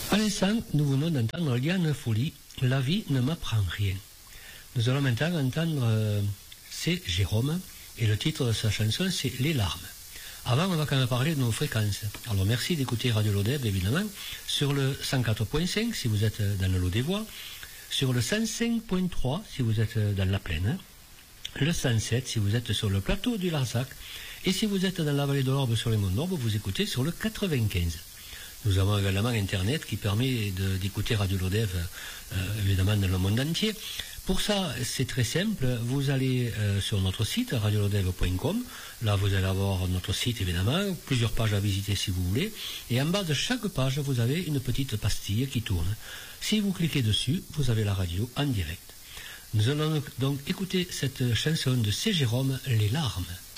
À l'instant, nous venons d'entendre Liane Folly, La vie ne m'apprend rien. Nous allons maintenant entendre c'est Jérôme, et le titre de sa chanson c'est Les larmes. Avant, on va quand même parler de nos fréquences. Alors merci d'écouter Radio Lodève, évidemment, sur le 104.5 si vous êtes dans le Lot-des-Voix, sur le 105.3 si vous êtes dans la plaine, le 107 si vous êtes sur le plateau du Larzac, et si vous êtes dans la vallée de l'Orbe sur les monts d'Orbe, vous écoutez sur le 95. Nous avons également Internet qui permet d'écouter Radio Lodève, évidemment, dans le monde entier. Pour ça, c'est très simple. Vous allez sur notre site, radiolodève.com. Là, vous allez avoir notre site, évidemment, plusieurs pages à visiter si vous voulez. Et en bas de chaque page, vous avez une petite pastille qui tourne. Si vous cliquez dessus, vous avez la radio en direct. Nous allons donc écouter cette chanson de C. Jérôme, Les larmes.